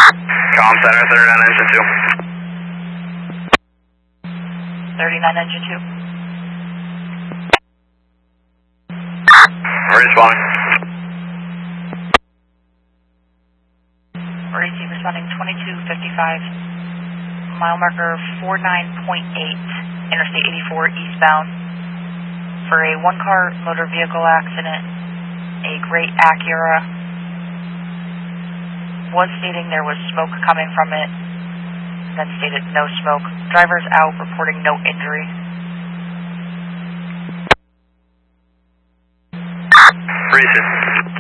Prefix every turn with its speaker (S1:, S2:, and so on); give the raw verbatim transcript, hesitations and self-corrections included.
S1: Comm Center, thirty-nine engine two.
S2: thirty-nine engine two.
S1: Responding.
S2: Receive responding twenty-two fifty-five. Mile marker forty-nine point eight, Interstate eighty-four eastbound. For a one-car motor vehicle accident, a gray Acura. Was stating there was smoke coming from it, then stated no smoke. Driver's out, reporting no injury.
S1: Receive.